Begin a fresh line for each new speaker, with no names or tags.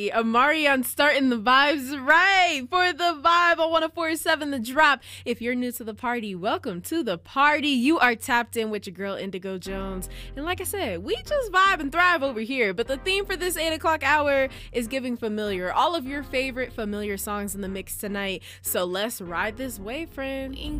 Amari. Amari on Starting the Vibes right for the vibe on 104.7 The Drop. If you're new to the party, welcome to the party. You are tapped in with your girl Indigo Jones. And like I said, we just vibe and thrive over here. But the theme for this 8 o'clock hour is giving familiar. All of your favorite familiar songs in the mix tonight. So let's ride this wave, friend.